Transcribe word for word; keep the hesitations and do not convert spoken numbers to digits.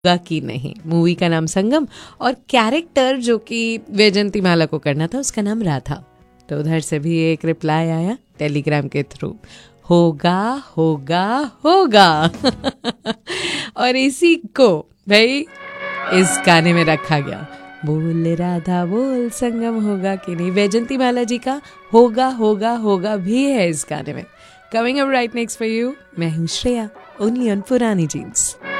होगा कि नहीं। मूवी का नाम संगम और कैरेक्टर जो कि वैजंती माला को करना था उसका नाम राधा। तो उधर से भी एक रिप्लाई आया टेलीग्राम के थ्रू, होगा होगा होगा। और इसी को भाई इस गाने में रखा गया, बोल राधा बोल संगम होगा कि नहीं। वैजंती माला जी का होगा होगा होगा भी है इस गाने में। Coming up right next for you, मैं हूँ श्रेया, ओनली ऑन पुरानी जीन्स।